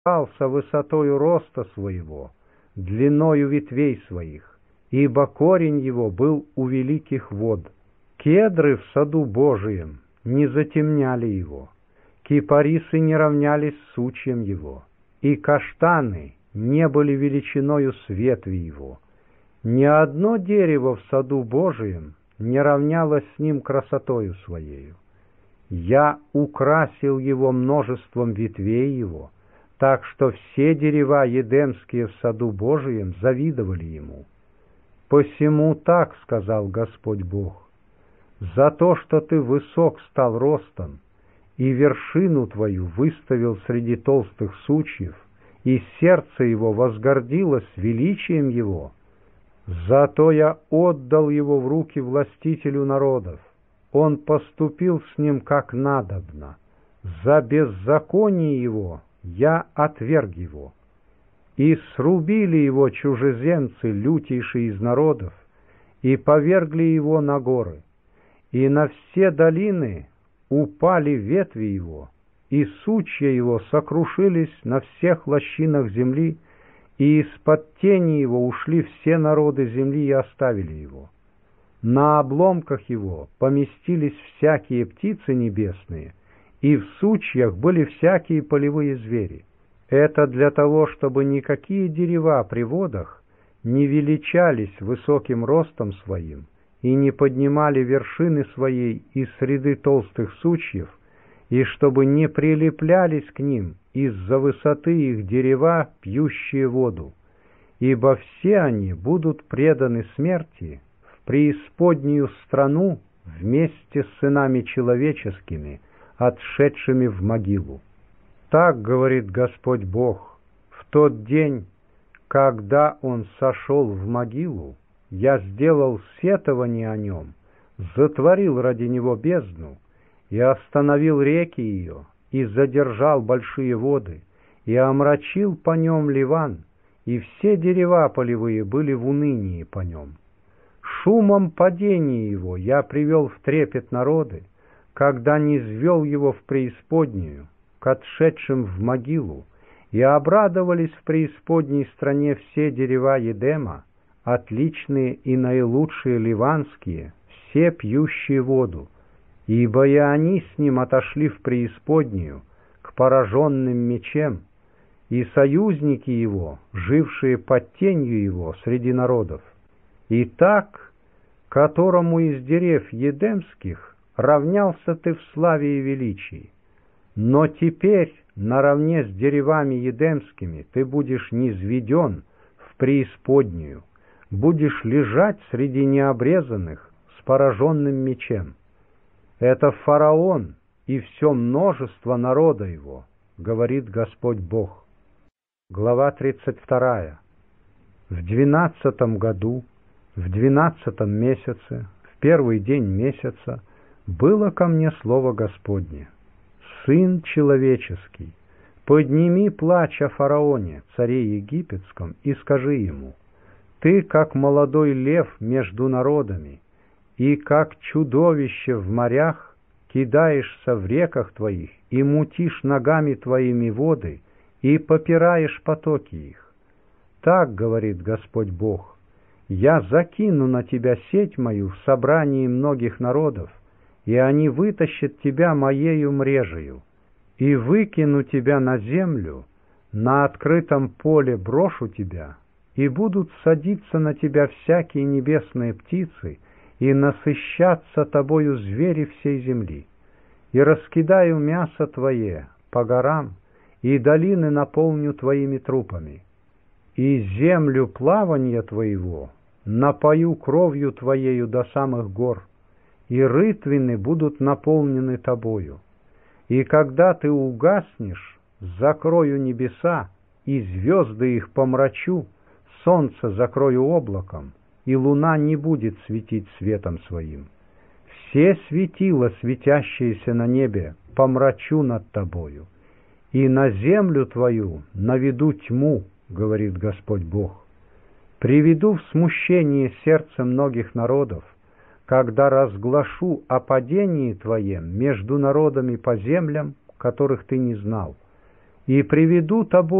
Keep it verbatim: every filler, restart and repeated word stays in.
Ался высотою роста своего, длиною ветвей своих, ибо корень его был у великих вод. Кедры в саду Божием не затемняли его, кипарисы не равнялись сучьям его, и каштаны не были величиною с ветви его. Ни одно дерево в саду Божием не равнялось с ним красотою своею. Я украсил его множеством ветвей его, так что все дерева едемские в саду Божием завидовали ему. Посему так сказал Господь Бог: за то, что ты высок стал ростом, и вершину твою выставил среди толстых сучьев, и сердце его возгордилось величием его, зато я отдал его в руки властителю народов. Он поступил с ним как надобно. За беззаконие его я отверг его. И срубили его чужеземцы, лютейшие из народов, и повергли его на горы. И на все долины упали ветви его, и сучья его сокрушились на всех лощинах земли, и из-под тени его ушли все народы земли и оставили его. На обломках его поместились всякие птицы небесные, и в сучьях были всякие полевые звери. Это для того, чтобы никакие дерева при водах не величались высоким ростом своим и не поднимали вершины своей из среды толстых сучьев, и чтобы не прилеплялись к ним из-за высоты их дерева, пьющие воду, ибо все они будут преданы смерти в преисподнюю страну вместе с сынами человеческими, отшедшими в могилу. Так говорит Господь Бог: в тот день, когда он сошел в могилу, я сделал сетование о нем, затворил ради него бездну, и остановил реки ее, и задержал большие воды, и омрачил по нем Ливан, и все дерева полевые были в унынии по нем. Шумом падения его я привел в трепет народы, когда низвел его в преисподнюю, к отшедшим в могилу, и обрадовались в преисподней стране все дерева Едема, отличные и наилучшие ливанские, все пьющие воду, ибо и они с ним отошли в преисподнюю, к пораженным мечем, и союзники его, жившие под тенью его среди народов. И так, которому из дерев едемских равнялся ты в славе и величии, но теперь наравне с деревами едемскими ты будешь низведен в преисподнюю, будешь лежать среди необрезанных с пораженным мечем. Это фараон и все множество народа его, говорит Господь Бог. Глава тридцать вторая. В двенадцатом году, в двенадцатом месяце, в первый день месяца, было ко мне слово Господне: «Сын человеческий, подними плач о фараоне, царе египетском, и скажи ему: ты, как молодой лев между народами, и как чудовище в морях, кидаешься в реках твоих и мутишь ногами твоими воды, и попираешь потоки их. Так говорит Господь Бог: я закину на тебя сеть мою в собрании многих народов, и они вытащат тебя моею мрежею, и выкину тебя на землю, на открытом поле брошу тебя, и будут садиться на тебя всякие небесные птицы, и насыщаться тобою звери всей земли. И раскидаю мясо твое по горам, и долины наполню твоими трупами, и землю плавания твоего напою кровью твоею до самых гор, и рытвины будут наполнены тобою. И когда ты угаснешь, закрою небеса, и звезды их помрачу, солнце закрою облаком, и луна не будет светить светом своим. Все светила, светящиеся на небе, помрачу над тобою, и на землю твою наведу тьму, говорит Господь Бог. Приведу в смущение сердце многих народов, когда разглашу о падении твоем между народами по землям, которых ты не знал, и приведу тобой